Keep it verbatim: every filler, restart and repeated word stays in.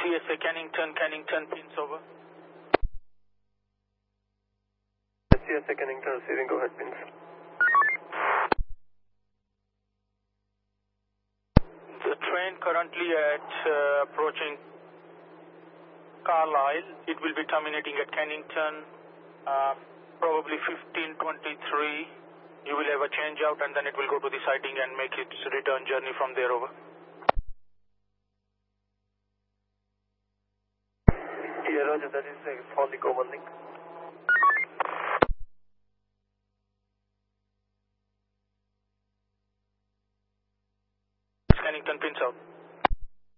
S A Cannington, Cannington, pins over. C S A Cannington receiving, go ahead, pins. The train currently at uh, approaching Carlisle. It will be terminating at Cannington, uh, probably fifteen twenty-three. You will have a change out and then it will go to the siding and make its return journey from there over. Yeah, Roger, that is a fully common link. Cannington, pins out.